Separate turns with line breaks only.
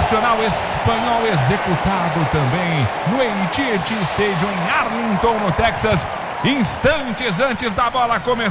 Nacional espanhol executado também no AT&T Stadium em Arlington, no Texas, instantes antes da bola começar.